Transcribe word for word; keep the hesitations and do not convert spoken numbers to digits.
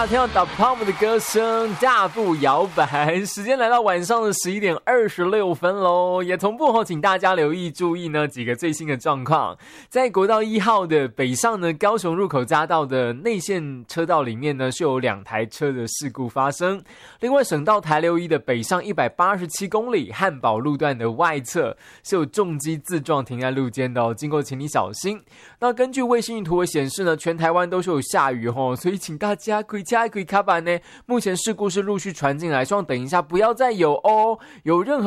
听到打 Pump 的歌声，大步摇摆。时间来到晚上的十一点二十六分喽，也同步后，请大家留意注意呢几个最新的状况。在国道一号的北上呢，高雄入口匝道的内线车道里面呢，是有两台车的事故发生。另外，省道台六一的北上一百八十七公里汉宝路段的外侧是有重机自撞停在路肩的哦，经过请你小心。那根据卫星云图的显示呢，全台湾都是有下雨哦，所以请大家开车开卡板呢。目前事故是陆续传进来，希望等一下不要再有哦，有任何